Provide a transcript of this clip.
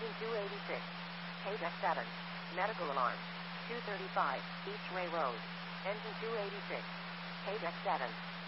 Engine 286. Paydeck 7. Medical alarm. 235, East Ray Road. Engine 286. Paydeck 7.